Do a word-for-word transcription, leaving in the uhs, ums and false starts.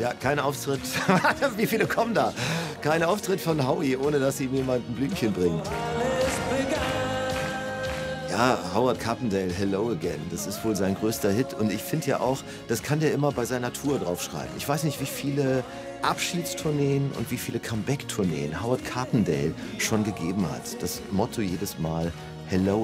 Ja, kein Auftritt. Wie viele kommen da? Kein Auftritt von Howie, ohne dass ihm jemand ein Blümchen bringt. Ja, Howard Carpendale, Hello Again, das ist wohl sein größter Hit. Und ich finde ja auch, das kann der immer bei seiner Tour draufschreiben. Ich weiß nicht, wie viele Abschiedstourneen und wie viele Comeback-Tourneen Howard Carpendale schon gegeben hat. Das Motto jedes Mal, Hello